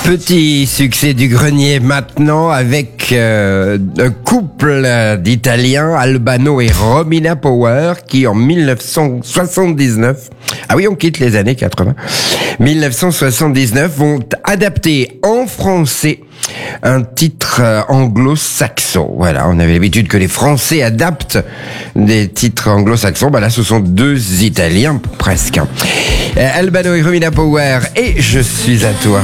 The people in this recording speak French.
Petit succès du grenier maintenant avec un couple d'Italiens, Albano et Romina Power, qui en 1979, ah oui on quitte les années 80, 1979 vont adapter en français un titre anglo-saxon. Voilà, on avait l'habitude que les Français adaptent des titres anglo-saxons. Là, ce sont deux Italiens, presque. Albano et Romina Power, et Je suis à toi.